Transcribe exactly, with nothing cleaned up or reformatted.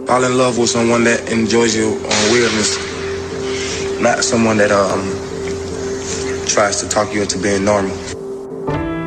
fall in love with someone that enjoys your uh, weirdness, not someone that um tries to talk you into being normal.